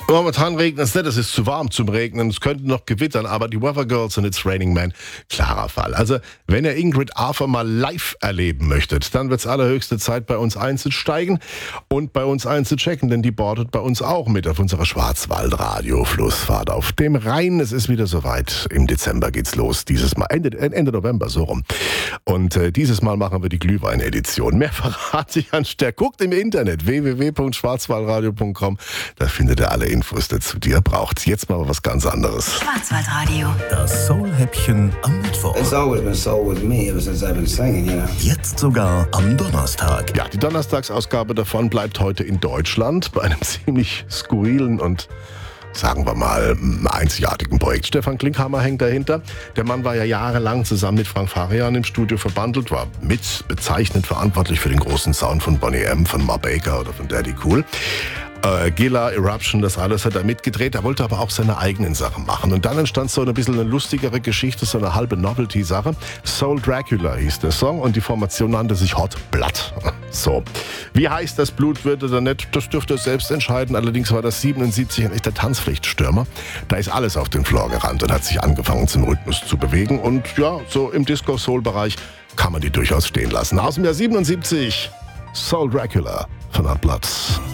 Momentan regnet es nicht, es ist zu warm zum Regnen, es könnte noch gewittern, aber die Weather Girls und It's Raining Man, klarer Fall. Also, wenn ihr Ingrid Arthur mal live erleben möchtet, dann wird es allerhöchste Zeit, bei uns einzusteigen und bei uns einzuchecken, denn die boardet bei uns auch mit auf unserer Schwarzwaldradio-Flussfahrt auf dem Rhein. Es ist wieder soweit, im Dezember geht's los, dieses Mal, Ende November, so rum. Und dieses Mal machen wir die Glühwein-Edition. Mehr verrate ich an Stern. Guckt im Internet, www.schwarzwaldradio.com, da findet ihr alle Infos dazu, die ihr braucht. Jetzt mal was ganz anderes. Schwarzwaldradio. Das Soul-Häppchen am Mittwoch. It's always been soul with me ever since I've been singing, you know. Jetzt sogar am Donnerstag. Ja, die Donnerstagsausgabe davon bleibt heute in Deutschland bei einem ziemlich skurrilen und sagen wir mal, einzigartigen Projekt. Stefan Klinkhammer hängt dahinter. Der Mann war ja jahrelang zusammen mit Frank Farian im Studio verbandelt, war mit bezeichnend verantwortlich für den großen Sound von Boney M., von Ma Baker oder von Daddy Cool. Gilla, Eruption, das alles hat er mitgedreht. Er wollte aber auch seine eigenen Sachen machen. Und dann entstand so ein bisschen eine lustigere Geschichte, so eine halbe Novelty-Sache. Soul Dracula hieß der Song und die Formation nannte sich Hot Blood. So. Wie heiß das Blut wird oder nicht, das dürfte er selbst entscheiden. Allerdings war das 77 ein echter Tanzpflichtstürmer. Da ist alles auf den Floor gerannt und hat sich angefangen zum Rhythmus zu bewegen. Und ja, so im Disco-Soul-Bereich kann man die durchaus stehen lassen. Aus dem Jahr 77, Soul Dracula von Hot Blood.